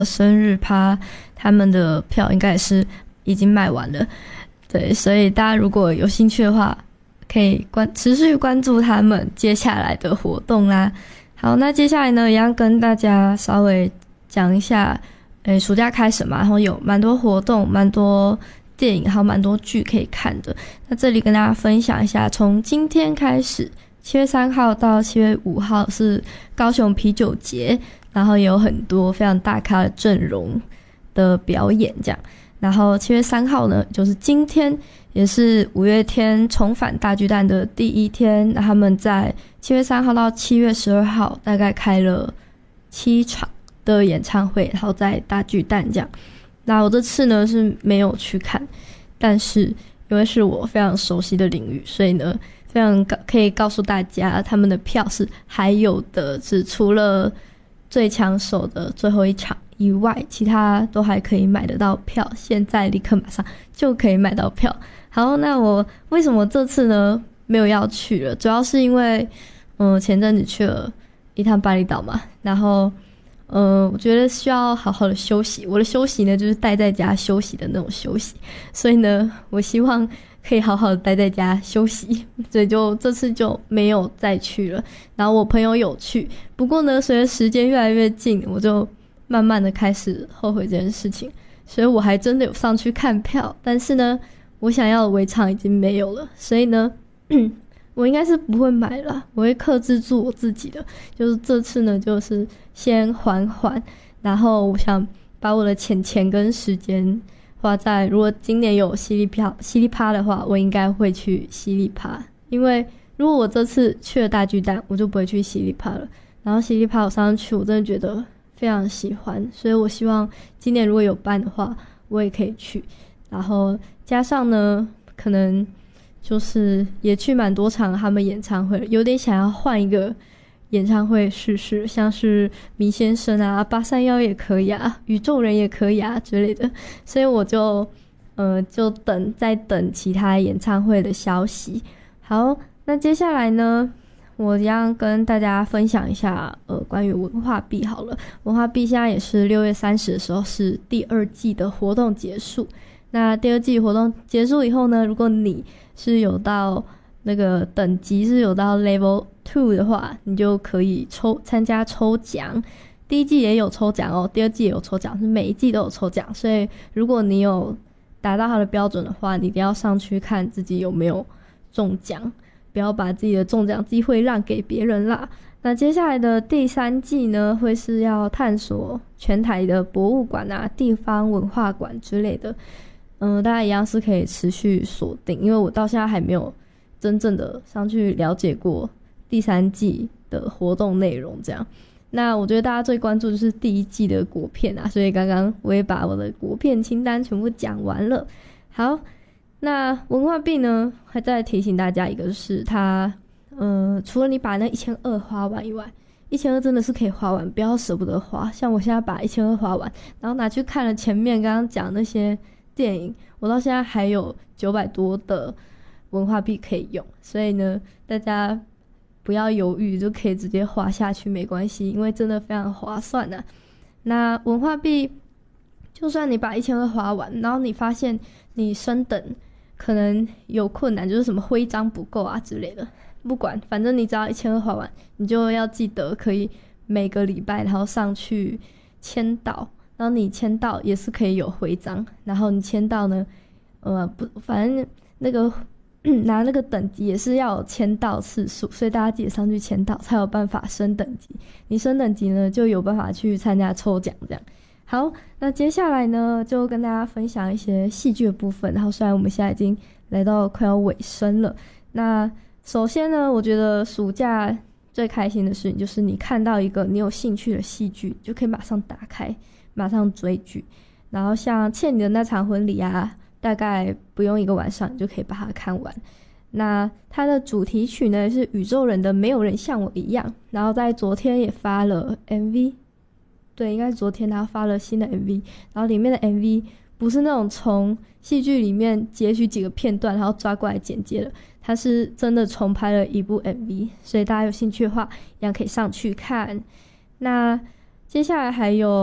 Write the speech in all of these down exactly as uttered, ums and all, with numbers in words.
生日趴他们的票应该也是已经卖完了，对，所以大家如果有兴趣的话，可以关持续关注他们接下来的活动啦。好，那接下来呢，也要跟大家稍微讲一下，诶，暑假开始嘛，然后有蛮多活动，蛮多电影，还有蛮多剧可以看的。那这里跟大家分享一下，从今天开始，七月三号到七月五号是高雄啤酒节，然后也有很多非常大咖的阵容的表演这样。然后七月三号呢，就是今天，也是五月天重返大巨蛋的第一天。那他们在七月三号到七月十二号大概开了七场的演唱会，然后在大巨蛋这样。那我这次呢是没有去看，但是因为是我非常熟悉的领域，所以呢非常可以告诉大家，他们的票是还有的，是除了最抢手的最后一场以外，其他都还可以买得到票，现在立刻马上就可以买到票。好，那我为什么这次呢没有要去了，主要是因为嗯前阵子去了一趟巴厘岛嘛，然后嗯我觉得需要好好的休息，我的休息呢就是待在家休息的那种休息，所以呢我希望可以好好的待在家休息，所以就这次就没有再去了。然后我朋友有去，不过呢随着时间越来越近，我就慢慢的开始后悔这件事情，所以我还真的有上去看票，但是呢我想要的围场已经没有了，所以呢我应该是不会买了，我会克制住我自己的，就是这次呢就是先缓缓，然后我想把我的钱钱跟时间花在，如果今年有犀利趴犀利趴的话，我应该会去犀利趴，因为如果我这次去了大巨蛋，我就不会去犀利趴了。然后犀利趴我上次去，我真的觉得非常喜欢，所以我希望今年如果有办的话，我也可以去。然后加上呢，可能就是也去蛮多场他们演唱会，有点想要换一个演唱会试试，像是迷先生啊、八三夭也可以啊、宇宙人也可以啊之类的，所以我就呃就等再等其他演唱会的消息。好，那接下来呢，我将跟大家分享一下呃关于文化币好了。文化币现在也是六月三十的时候是第二季的活动结束。那第二季活动结束以后呢，如果你是有到那个等级是有到 level two 的话，你就可以抽参加抽奖。第一季也有抽奖哦，第二季也有抽奖，是每一季都有抽奖，所以如果你有达到它的标准的话，你一定要上去看自己有没有中奖，不要把自己的中奖机会让给别人啦。那接下来的第三季呢，会是要探索全台的博物馆啊、地方文化馆之类的。嗯，大家一样是可以持续锁定，因为我到现在还没有真正的上去了解过第三季的活动内容这样。那我觉得大家最关注就是第一季的国片啊，所以刚刚我也把我的国片清单全部讲完了。好，那文化币呢，还再提醒大家一个，就是它呃，除了你把那一千二花完以外，一千二真的是可以花完，不要舍不得花。像我现在把一千二花完，然后拿去看了前面刚刚讲那些电影，我到现在还有九百多的文化币可以用，所以呢大家不要犹豫，就可以直接花下去没关系，因为真的非常划算啊。那文化币就算你把一千二花完，然后你发现你升等可能有困难，就是什么徽章不够啊之类的，不管，反正你只要一千二花完，你就要记得可以每个礼拜然后上去签到，然后你签到也是可以有徽章，然后你签到呢呃不，反正那个拿那个等级也是要有签到次数，所以大家记得上去签到才有办法升等级，你升等级呢就有办法去参加抽奖这样。好，那接下来呢就跟大家分享一些戏剧的部分，然后虽然我们现在已经来到快要尾声了，那首先呢我觉得暑假最开心的事情就是你看到一个你有兴趣的戏剧就可以马上打开马上追剧，然后像倩你的那场婚礼啊，大概不用一个晚上你就可以把它看完。那它的主题曲呢是宇宙人的没有人像我一样，然后在昨天也发了 M V， 对，应该是昨天他发了新的 M V， 然后里面的 M V 不是那种从戏剧里面截取几个片段然后抓过来剪接了，它是真的重拍了一部 M V， 所以大家有兴趣的话一样可以上去看。那接下来还有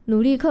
努力克